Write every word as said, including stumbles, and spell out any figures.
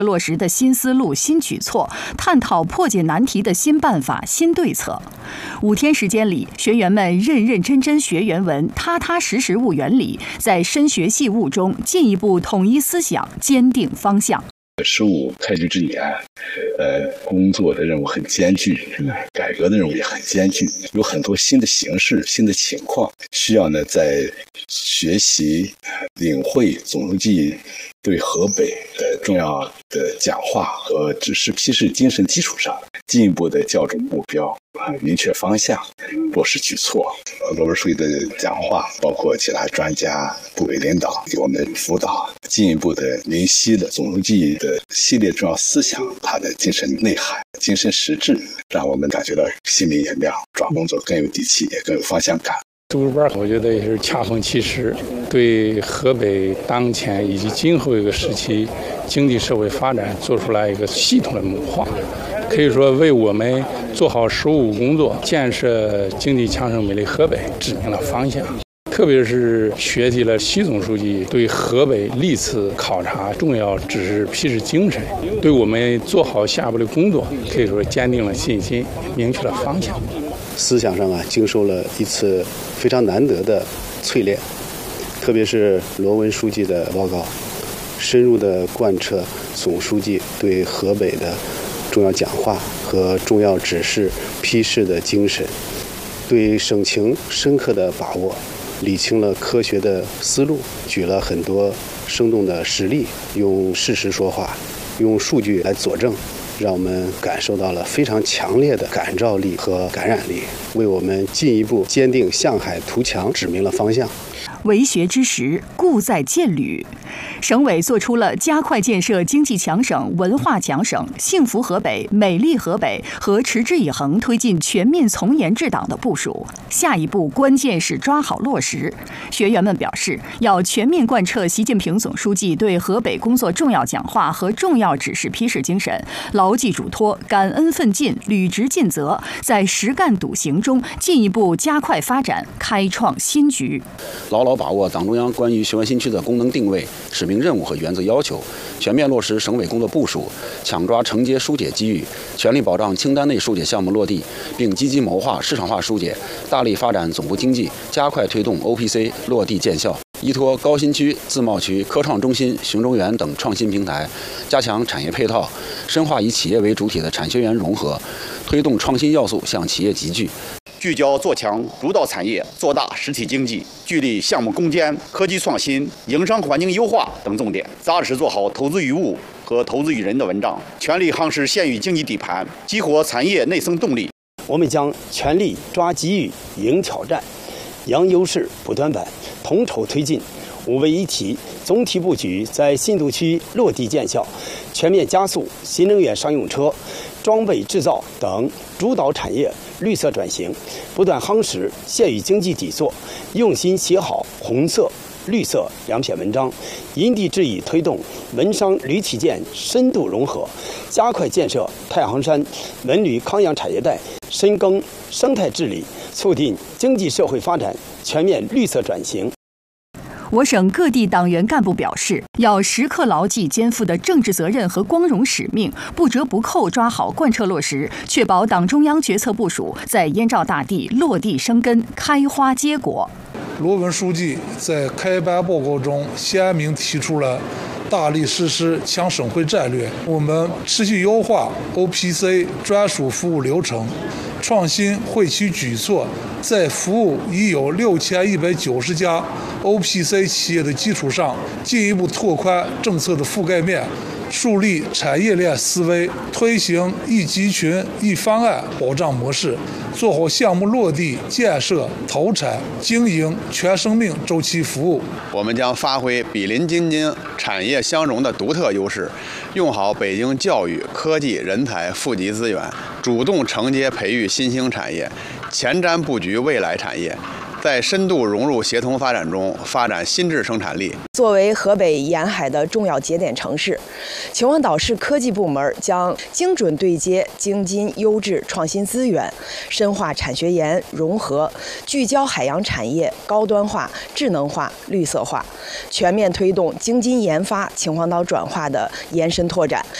落实的新思路、新举措，探讨破解难题的新办法、新对策。五天时间里，学员们认认真真学原文，踏踏实实悟原理，在深学细悟中进一步统一思想，坚定方向。 十五开局之年，呃，工作的任务很艰巨，改革的任务也很艰巨，有很多新的形势、新的情况，需要呢在学习、领会总书记对河北的重要的讲话和指示批示精神基础上，进一步的校准目标，明确方向，落实举措。罗文书记的讲话，包括其他专家、部委领导给我们辅导，进一步的明晰了总书记的系列重要思想，他的精神内涵、精神实质，让我们感觉到心明眼亮，抓工作更有底气，也更有方向感。 读书班我觉得也是恰逢其时，对河北当前以及今后一个时期经济社会发展做出来一个系统的谋划，可以说为我们做好“十五”工作、建设经济强盛美丽河北指明了方向。特别是学习了习总书记对河北历次考察重要指示批示精神，对我们做好下一步的工作可以说坚定了信心，明确了方向。 思想上啊，经受了一次非常难得的淬炼，特别是罗文书记的报告，深入地贯彻总书记对河北的重要讲话和重要指示批示的精神，对省情深刻的把握，理清了科学的思路，举了很多生动的实例，用事实说话，用数据来佐证，让我们感受到了非常强烈的感召力和感染力，为我们进一步坚定向海图强指明了方向。 为学之时，故在建旅。省委做出了加快建设经济强省、文化强省、幸福河北、美丽河北和持之以恒推进全面从严治党的部署。下一步关键是抓好落实。学员们表示，要全面贯彻习近平总书记对河北工作重要讲话和重要指示批示精神，牢记嘱托，感恩奋进，履职尽责，在实干笃行中进一步加快发展，开创新局。 牢牢把握党中央关于雄安新区的功能定位、使命任务和原则要求，全面落实省委工作部署，抢抓承接疏解机遇，全力保障清单内疏解项目落地，并积极谋划市场化疏解，大力发展总部经济，加快推动 O P C 落地见效。依托高新区、自贸区、科创中心、熊中园等创新平台，加强产业配套，深化以企业为主体的产学研融合，推动创新要素向企业集聚。 聚焦做强主导产业，做大实体经济，聚力项目攻坚、科技创新、营商环境优化等重点，扎实做好投资于物和投资于人的文章，全力夯实县域经济底盘，激活产业内生动力。 我们将全力抓机遇、迎挑战，扬优势、补短板，统筹推进五位一体总体布局在新都区落地见效，全面加速新能源商用车、装备制造等主导产业绿色转型，不断夯实县域经济底座，用心写好红色、绿色两篇文章，因地制宜推动文商铝体建深度融合，加快建设太行山文旅康养产业带，深耕生态治理，促进经济社会发展全面绿色转型。 我省各地党员干部表示，要时刻牢记肩负的政治责任和光荣使命，不折不扣抓好贯彻落实，确保党中央决策部署在燕赵大地落地生根、开花结果。 罗文书记在开班报告中鲜明提出了大力实施强省会战略，我们持续优化 O P C 专属服务流程，创新会区举措，在服务已有六千一百九十家 O P C 企业的基础上，进一步拓宽政策的覆盖面，树立产业链思维，推行一集群一方案保障模式，做好项目落地、建设、投产、经营全生命周期服务。 我们将发挥比邻京津产业相融的独特优势，用好北京教育、科技、人才富集资源，主动承接培育新兴产业，前瞻布局未来产业， 在深度融入协同发展中发展新质生产力。 作为河北沿海的重要节点城市，秦皇岛市科技部门将精准对接京津优质创新资源，深化产学研融合，聚焦海洋产业高端化、智能化、绿色化，全面推动京津研发秦皇岛转化的延伸拓展。